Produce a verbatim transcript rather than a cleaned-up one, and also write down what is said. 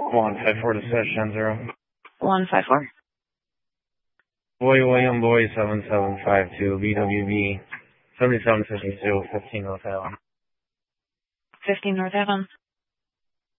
one five four to search ten zero. one five four. Boy William Boy seven seven five two B W B seventy seven fifty two fifteen North Avon. fifteen North Avon.